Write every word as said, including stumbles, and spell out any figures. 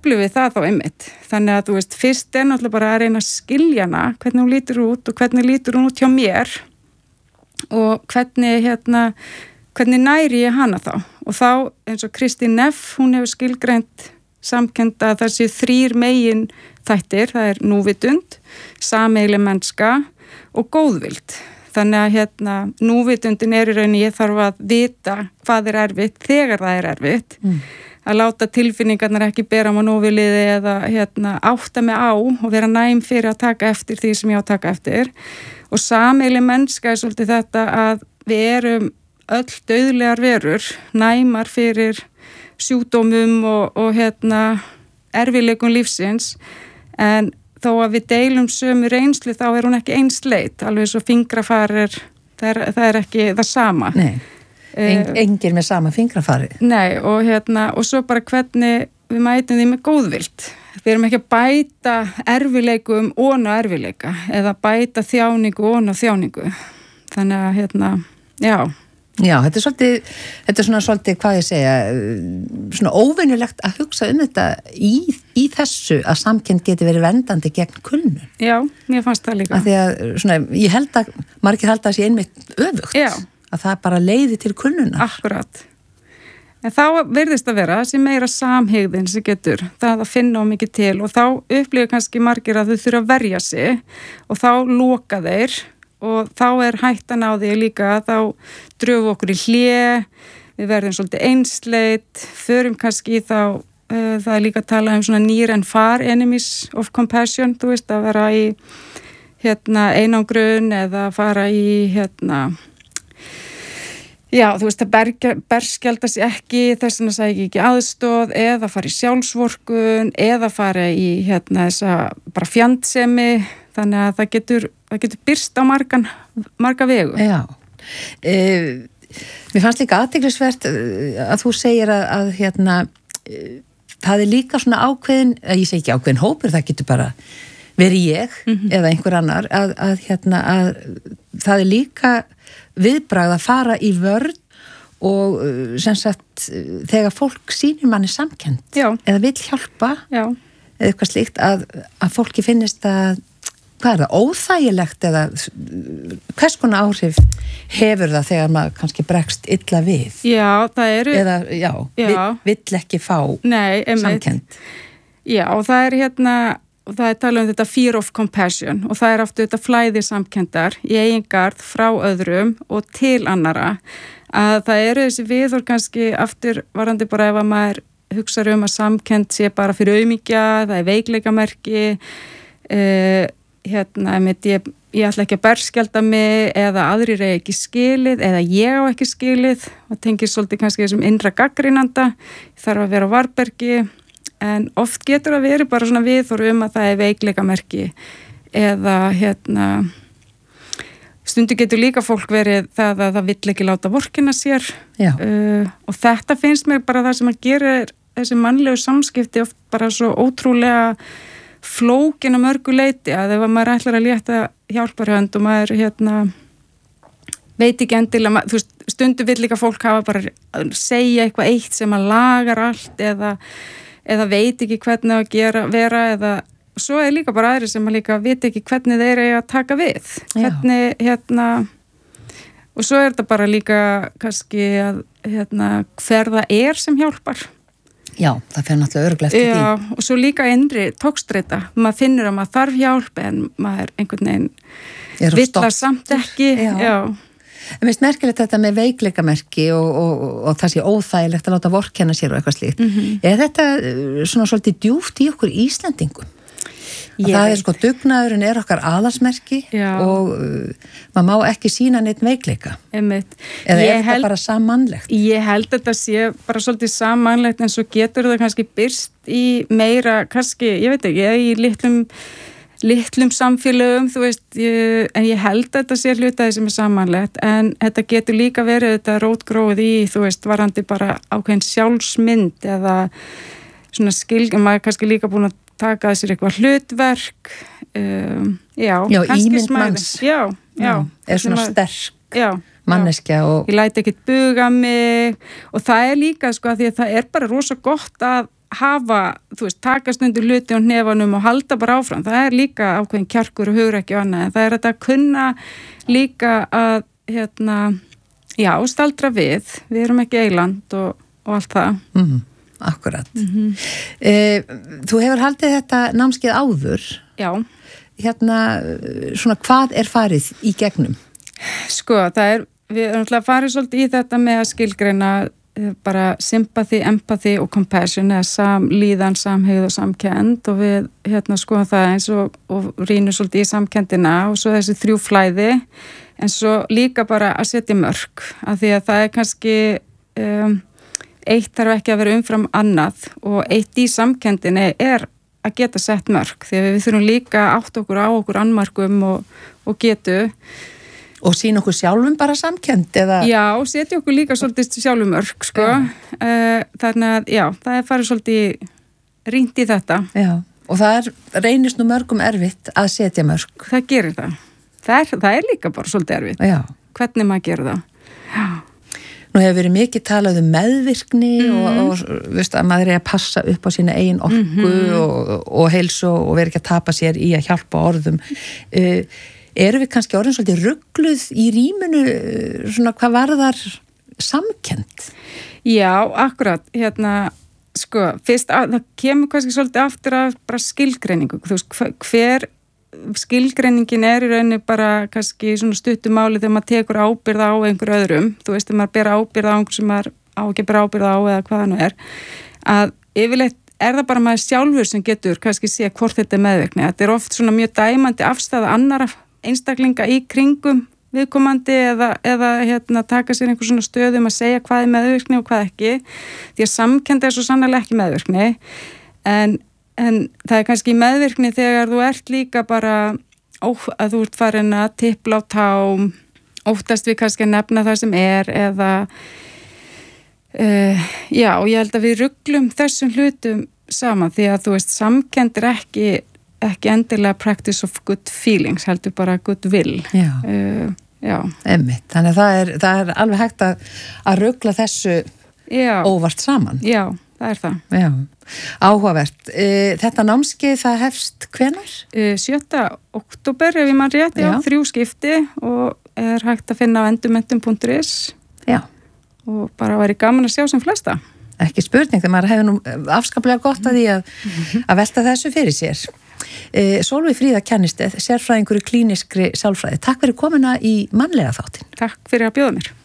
upplifið það þá einmitt. Þannig að þú veist, fyrst er náttúrulega bara að reyna að skilja hana, hvernig hún lítur út og hvernig lítur hún út hjá mér og hvernig, hérna, hvernig næri ég hana þá. Og þá, eins og Kristín Neff, hún hefur skilgreint samkennd að það séu þrír megin þættir, það er núvitund, sameiginleg mennska og góðvild. Þannig að hérna, núvitundin er í rauninni, ég þarf að vita hvað er erfitt þegar það er erfitt, mm. að láta tilfinningarnar ekki bera maður núviliði eða hérna, átta mig á og vera næm fyrir að taka eftir því sem ég á að taka eftir. Og sameiginleg mennska er svolítið þetta að við erum öll dauðlegar verur, næmar fyrir sjúkdómum og, og hérna, erfiðleikum lífsins, en þó að við deilum sömu reynslu þá er hún ekki einsleit, alveg svo fingrafarir, það er, það er ekki það sama. Nei, Eng, engir með sama fingrafari. Nei, og hérna, og svo bara hvernig við mætum því með góðvild. Við erum ekki að bæta erfiðleikum og erfiðleika, eða bæta þjáningu og þjáningu. Þannig að, hérna, já. Já, þetta er svolítið, þetta er svona svolítið, hvað ég segja, svona óvenjulegt að hugsa um þetta í, í þessu að samkennd geti verið vendandi gegn kulnun. Já, mér fannst það líka. Af því að, svona, ég held að, margir held að sé einmitt öfugt. Já. Að það bara leiði til kulnunar. Akkurat. En þá virðist að vera sem meira samhygðin sem getur, það að finna á mikið til og þá upplifir kannski margir að þau þurfa að verja sig og þá loka þeir og þá er hættan á því líka að þá dröfum okkur í hlé, við verðum svolítið einsleit, förum kannski þá, uh, það er líka að tala um svona near and far enemies of compassion, þú veist, að vera í hérna, einangrun eða fara í hérna, já, þú veist, að bergja, berskjalda sig ekki, þess vegna sæki ekki aðstoð eða fara í sjálfsvorkun eða fara í hérna, þessa bara fjandsemi, þannig að það getur, það getur byrst á margan, marga vegu. Já. E, mér fannst líka athyglisvert að þú segir að, að hérna, e, það er líka svona ákveðin, ég segi ekki ákveðin hópur, það getur bara verið ég mm-hmm. eða einhver annar, að, að, hérna, að það er líka viðbragð að fara í vörn og sem sagt þegar fólk sýnir manni samkennd Já. Eða vill hjálpa Já. Eða eitthvað slíkt að, að fólki finnist að hvað er það, óþægilegt eða hvers konar áhrif hefur það þegar maður kannski bregst illa við? Já, það eru... Eða, já, já. Vill, vill ekki fá Nei, samkennd. Já, og það er hérna, og það er talað um þetta fear of compassion og það er aftur þetta flæði samkenndar í eigin garð frá öðrum og til annara. Að það eru þessi viðhorf kannski aftur varandi bara ef að maður hugsa um að samkennd sé bara fyrir aumingja, það er veikleikamerki, eða hérna, ég, ég ætla ekki að berskjalda mig eða aðrir er ekki skilið eða ég á ekki skilið og tengir svolítið kannski þessum innra gaggrínanda, ég þarf að vera á varbergi en oft getur að vera bara svona viðhorf um að það er veikleikamerki eða hérna stundu getur líka fólk verið það að það vill ekki láta vorkina sér uh, og þetta finnst mér bara það sem að gera þessi mannlegu samskipti oft bara svo ótrúlega flókin á mörgu leiti að ef maður ætlar að létta hjálparhönd og maður hérna veit ekki endilega, þú veist, stundu vill líka fólk hafa bara að segja eitthvað eitt sem að lagar allt eða, eða veit ekki hvernig að gera, vera eða svo er líka bara aðri sem að líka veit ekki hvernig þeir eru að taka við hvernig, hérna og svo er þetta bara líka kannski að hérna hver það er sem hjálpar Já, það fer náttúrulega örugglega eftir því. Já, og svo líka innri tókstreita. Maður finnur að maður þarf hjálp en maður einhvern veginn vill að samt ekki. Já. Já. En mér finnst merkilegt þetta með veikleikamerki og, og, og, og það sé óþægilegt að láta vorkenna sér og eitthvað slíkt. Mm-hmm. Er þetta svona svolítið djúpt í okkur Íslendingum? Ég það er sko dugnaðurinn er okkar aðalsmerki Já. Og uh, maður má ekki sína neitt veikleika. Einmitt. Eða ég er þetta bara sammannlegt? Ég held að þetta sé bara svolítið sammannlegt en svo getur það kannski byrst í meira, kannski, ég veit ekki, í litlum, litlum samfélögum, þú veist, ég, en ég held að þetta sé hlutaði sem er sammannlegt en þetta getur líka verið þetta rótgróið í, þú veist, varandi bara ákveðin sjálfsmynd eða svona skil, maður kannski líka búin að taka þessir eitthvað hlutverk um, já, já kannski ímynd manns já, já, já, er svona maður, sterk já, manneskja og ég læti ekkert buga mig og það er líka sko að því að það er bara rosa gott að hafa, þú veist, takast undir hluti á hnefanum og halda bara áfram, það er líka ákveðin kjarkur og hugrekki og annað, en það er þetta að kunna líka að, hérna, já, staldra við, við erum ekki eiland og, og allt það. Mm, akkurat. Mm-hmm. Eh, þú hefur haldið þetta námskeið áður. Já. Hérna, svona, hvað er farið í gegnum? Sko, það er, við erum alltaf farið svolítið í þetta með að skilgreina bara sympathy, empathy og compassion eða samlíðan, samhegð og samkennd og við hérna skoðum það eins og, og rýnum svolítið í samkenndina og svo þessi þrjú flæði en svo líka bara að setja mörk af því að það er kannski um, eitt þarf ekki að vera umfram annað og eitt í samkenndinni er að geta sett mörk því að við þurfum líka átt okkur á okkur annmarkum og, og getu Og sína okkur sjálfum bara samkennd eða? Já, setja okkur líka svolítið sjálfum mörk, sko. Ja. Þannig að, já, það er farið svolítið rýnt í þetta. Já, og það er, reynist nú mörgum erfitt að setja mörk. Það gerir það. Það er, það er líka bara svolítið erfitt. Já. Hvernig maður gerir það. Já. Nú hefur verið mikið talað um meðvirkni mm. og, og veist, að maður er að passa upp á sína eigin orku mm-hmm. og, og heilsu og vera ekki að tapa sér í að hjálpa orðum. Uh, Erum við kannski orðin svolítið ruggluð í rýminu, svona hvað varðar samkennd? Já, akkurat, hérna, sko, fyrst að, það kemur kannski svolítið aftur af bara skilgreiningu, þú veist, hver skilgreiningin er í rauninni bara kannski svona stuttumáli þegar maður tekur ábyrð á einhver öðrum, þú veist, þegar maður ber ábyrð á einhver sem maður á ekki ber ábyrð á eða hvað það nú er, að yfirleitt er það bara maður sjálfur sem getur kannski sé hvort þetta er meðvirkni, þetta er oft svona mjög dæmandi afstæða annara einstaklinga í kringum viðkomandi eða, eða hérna, taka sér einhver svona stöðum að segja hvað er meðvirkni og hvað ekki því að samkennd er svo sannlega ekki meðvirkni en, en það er kannski meðvirkni þegar þú ert líka bara ó, að þú ert farin að tipla á tám óttast við kannski að nefna það sem er eða uh, já og ég held að við rugglum þessum hlutum saman því að þú veist samkennd er ekki ekki endilega practice of good feelings, heldur bara good will. Já. Uh, já. Einmitt. Þannig að það er, það er alveg hægt að, að ruggla þessu já. Óvart saman. Já, það er það. Já. Áhugavert. Uh, þetta námskeið það hefst hvenær? Uh, sjötta október ef ég mann rétt, já, já, þrjú skipti og er hægt að finna á endurmentum punktur is. Já. Og bara væri gaman að sjá sem flesta. Ekki spurning, þegar maður hefur nú afskaplega gott að því að, að velta þessu fyrir sér. Sólveig Fríða Kjannisteð, sérfræðingur í klíniskri sálfræði. Takk fyrir komuna í mannlega þáttinn. Takk fyrir að bjóða mér.